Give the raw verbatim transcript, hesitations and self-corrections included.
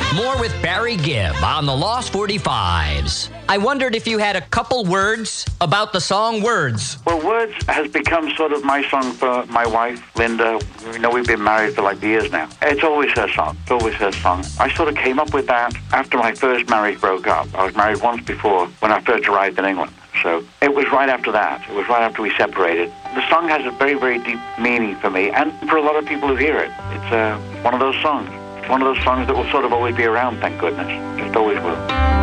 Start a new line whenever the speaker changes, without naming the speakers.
More with Barry Gibb on the Lost forty-fives. I wondered if you had a couple words about the song Words.
Well, Words has become sort of my song for my wife, Linda. You know, we've been married for like years now. It's always her song. It's always her song. I sort of came up with that after my first marriage broke up. I was married once before when I first arrived in England. So it was right after that. It was right after we separated. The song has a very, very deep meaning for me and for a lot of people who hear it. It's uh, one of those songs. It's one of those songs that will sort of always be around, thank goodness. Just always will.